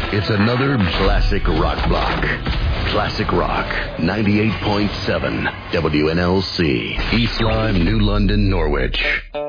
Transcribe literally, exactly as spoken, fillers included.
It's another classic rock block. Classic Rock, ninety-eight point seven W N L C, East Lyme, New London, Norwich.